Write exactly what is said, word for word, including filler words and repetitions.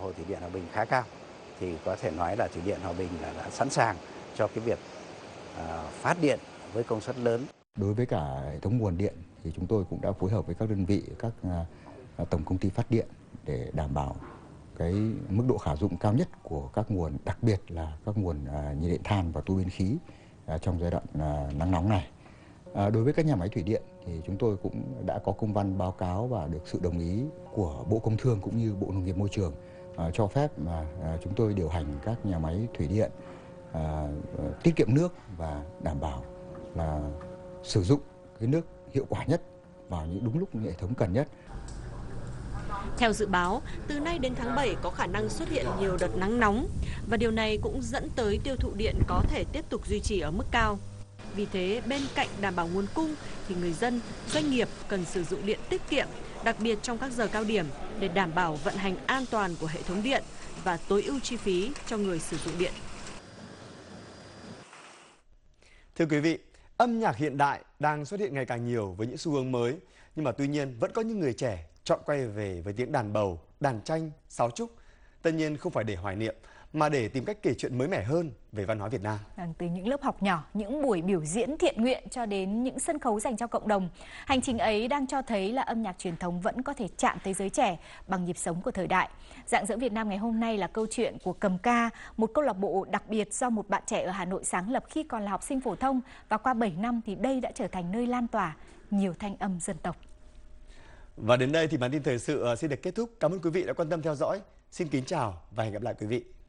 hồ thủy điện Hòa Bình khá cao, thì có thể nói là thủy điện Hòa Bình là đã sẵn sàng cho cái việc à, phát điện với công suất lớn. Đối với cả hệ thống nguồn điện thì chúng tôi cũng đã phối hợp với các đơn vị, các à, tổng công ty phát điện để đảm bảo cái mức độ khả dụng cao nhất của các nguồn, đặc biệt là các nguồn à, nhiệt điện than và tua bin khí à, trong giai đoạn à, nắng nóng này. À, đối với các nhà máy thủy điện thì chúng tôi cũng đã có công văn báo cáo và được sự đồng ý của Bộ Công Thương cũng như Bộ Nông nghiệp Môi trường à, cho phép mà à, chúng tôi điều hành các nhà máy thủy điện à, tiết kiệm nước và đảm bảo là sử dụng cái nước hiệu quả nhất vào những đúng lúc hệ thống cần nhất. Theo dự báo, từ nay đến tháng bảy có khả năng xuất hiện nhiều đợt nắng nóng và điều này cũng dẫn tới tiêu thụ điện có thể tiếp tục duy trì ở mức cao. Vì thế, bên cạnh đảm bảo nguồn cung thì người dân, doanh nghiệp cần sử dụng điện tiết kiệm, đặc biệt trong các giờ cao điểm để đảm bảo vận hành an toàn của hệ thống điện và tối ưu chi phí cho người sử dụng điện. Thưa quý vị, âm nhạc hiện đại đang xuất hiện ngày càng nhiều với những xu hướng mới, nhưng mà tuy nhiên vẫn có những người trẻ chọn quay về với tiếng đàn bầu, đàn tranh, sáo trúc. Tất nhiên không phải để hoài niệm, mà để tìm cách kể chuyện mới mẻ hơn về văn hóa Việt Nam. Từ những lớp học nhỏ, những buổi biểu diễn thiện nguyện cho đến những sân khấu dành cho cộng đồng, hành trình ấy đang cho thấy là âm nhạc truyền thống vẫn có thể chạm tới giới trẻ bằng nhịp sống của thời đại. Rạng rỡ Việt Nam ngày hôm nay là câu chuyện của Cầm Ca, một câu lạc bộ đặc biệt do một bạn trẻ ở Hà Nội sáng lập khi còn là học sinh phổ thông, và qua bảy năm thì đây đã trở thành nơi lan tỏa nhiều thanh âm dân tộc. Và đến đây thì bản tin thời sự xin được kết thúc. Cảm ơn quý vị đã quan tâm theo dõi. Xin kính chào và hẹn gặp lại quý vị.